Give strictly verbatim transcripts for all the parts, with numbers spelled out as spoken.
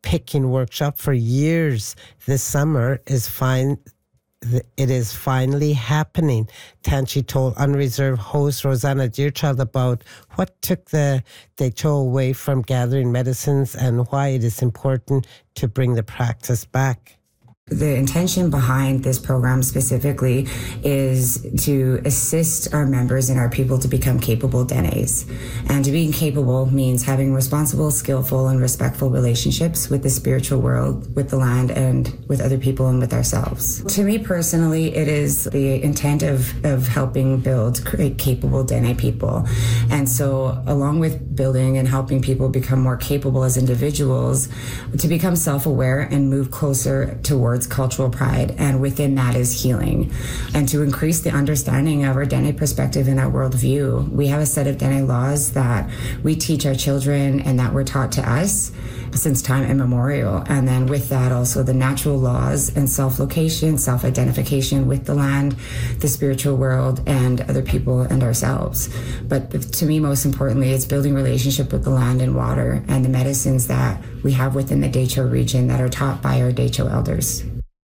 picking workshop for years this summer is fine. It is finally happening. Tanchi told Unreserved host Rosanna Deerchild about what took the Decho away from gathering medicines and why it is important to bring the practice back. The intention behind this program specifically is to assist our members and our people to become capable Denes. And to being capable means having responsible, skillful, and respectful relationships with the spiritual world, with the land, and with other people and with ourselves. To me personally, it is the intent of, of helping build, create capable Dene people. And so along with building and helping people become more capable as individuals, to become self-aware and move closer towards cultural pride, and within that is healing. And to increase the understanding of our Dene perspective and our worldview, we have a set of Dene laws that we teach our children and that were taught to us since time immemorial. And then with that also the natural laws and self-location, self-identification with the land, the spiritual world, and other people and ourselves. But to me, most importantly, it's building relationship with the land and water and the medicines that we have within the Decho region that are taught by our Decho elders.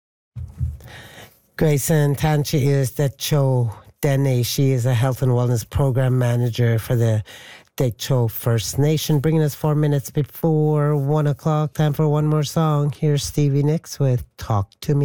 Grayson Tanchi is Decho Dene. She is a health and wellness program manager for the Decho First Nation, bringing us four minutes before one o'clock. Time for one more song. Here's Stevie Nicks with Talk to Me.